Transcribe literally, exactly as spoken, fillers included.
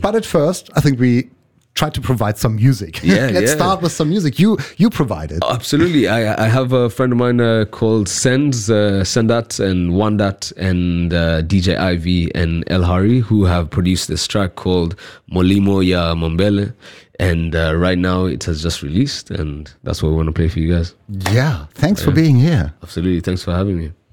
But at first, I think we try to provide some music. Yeah, Let's yeah. start with some music. You you provided. Absolutely. I I have a friend of mine uh, called Sens, uh, Sendat and Wandat and uh, D J Ivy and El Hari, who have produced this track called Molimo Ya Mambele. And uh, right now it has just released, and that's what we want to play for you guys. Yeah, thanks Yeah. for being here. Absolutely. Thanks for having me.